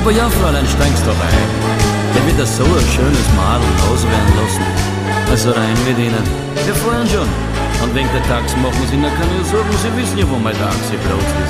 Aber ja, Fräulein, steig's doch ein. Der wird das so ein schönes Madel auswählen lassen. Also rein mit Ihnen. Wir fahren schon. Und wegen der Taxi machen Sie sich noch keine Sorgen. Sie wissen ja, wo mein Taxi Platz ist.